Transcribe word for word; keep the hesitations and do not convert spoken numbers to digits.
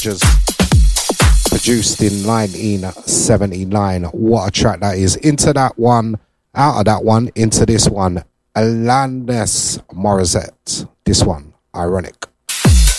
Just produced in nineteen seventy-nine. What a track that is. Into that one, out of that one, into this one. Alanis Morissette. This one, Ironic.